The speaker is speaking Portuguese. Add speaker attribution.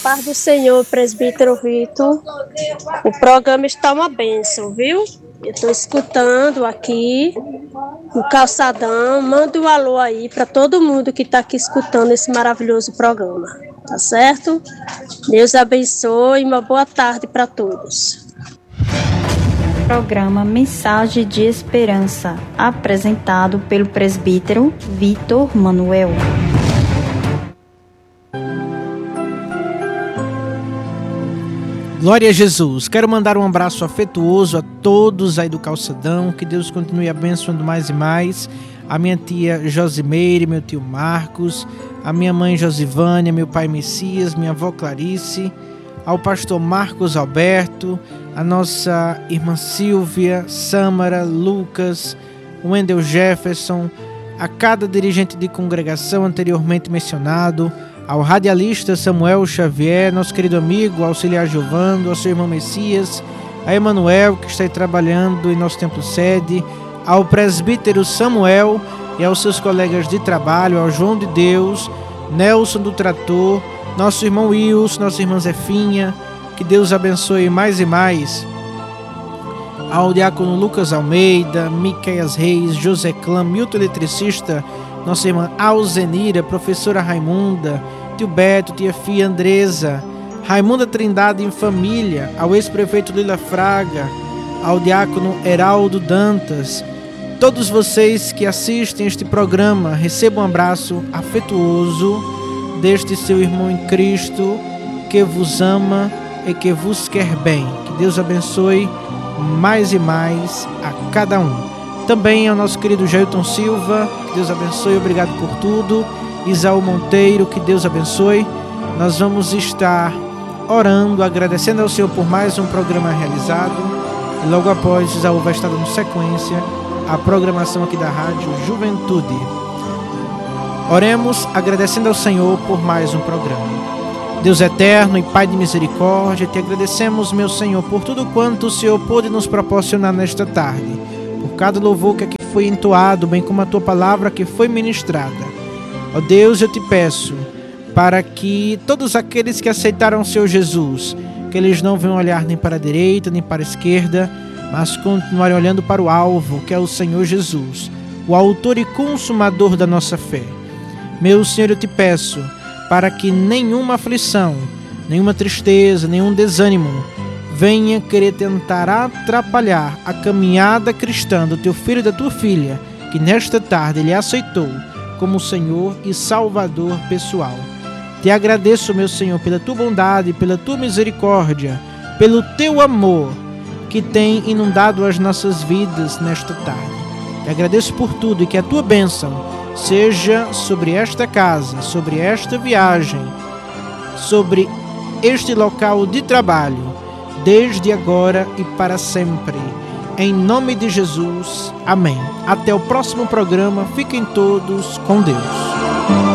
Speaker 1: Paz do Senhor, presbítero Vitor. O programa está uma bênção, viu? Eu estou escutando aqui no calçadão. Manda um alô aí para todo mundo que está aqui escutando esse maravilhoso programa. Tá certo? Deus abençoe e uma boa tarde para todos.
Speaker 2: Programa Mensagem de Esperança, apresentado pelo presbítero Vitor Manuel.
Speaker 3: Glória a Jesus. Quero mandar um abraço afetuoso a todos aí do calçadão. Que Deus continue abençoando mais e mais. A minha tia Josimeire, meu tio Marcos, a minha mãe Josivânia, meu pai Messias, minha avó Clarice, ao pastor Marcos Alberto, a nossa irmã Silvia, Sâmara, Lucas, Wendel Jefferson, a cada dirigente de congregação anteriormente mencionado, ao radialista Samuel Xavier, nosso querido amigo auxiliar Giovando, ao seu irmão Messias, a Emanuel, que está aí trabalhando em nosso templo sede, ao presbítero Samuel e aos seus colegas de trabalho, ao João de Deus, Nelson do Trator, nosso irmão Wilson, nossa irmã Zefinha, que Deus abençoe mais e mais, ao diácono Lucas Almeida, Miqueias Reis, José Clã, Milton Eletricista, nossa irmã Alzenira, professora Raimunda, tio Beto, tia Fia Andresa, Raimunda Trindade em família, ao ex-prefeito Lila Fraga, ao diácono Heraldo Dantas, todos vocês que assistem este programa, recebam um abraço afetuoso deste seu irmão em Cristo, que vos ama e que vos quer bem. Que Deus abençoe mais e mais a cada um. Também ao nosso querido Jailton Silva, que Deus abençoe, obrigado por tudo. Isaú Monteiro, que Deus abençoe. Nós vamos estar orando, agradecendo ao Senhor por mais um programa realizado. E logo após, Isaú vai estar dando sequência à programação aqui da Rádio Juventude. Oremos agradecendo ao Senhor por mais um programa. Deus eterno e Pai de misericórdia, te agradecemos, meu Senhor, por tudo quanto o Senhor pôde nos proporcionar nesta tarde, por cada louvor que aqui foi entoado, bem como a tua palavra que foi ministrada. Ó Deus, eu te peço para que todos aqueles que aceitaram o Senhor Jesus, que eles não venham olhar nem para a direita nem para a esquerda, mas continuarem olhando para o alvo, que é o Senhor Jesus, o autor e consumador da nossa fé. Meu Senhor, eu te peço para que nenhuma aflição, nenhuma tristeza, nenhum desânimo venha querer tentar atrapalhar a caminhada cristã do teu filho e da tua filha, que nesta tarde ele aceitou como Senhor e Salvador pessoal. Te agradeço, meu Senhor, pela tua bondade, pela tua misericórdia, pelo teu amor que tem inundado as nossas vidas nesta tarde. Te agradeço por tudo e que a tua bênção seja sobre esta casa, sobre esta viagem, sobre este local de trabalho, desde agora e para sempre. Em nome de Jesus, amém. Até o próximo programa, fiquem todos com Deus.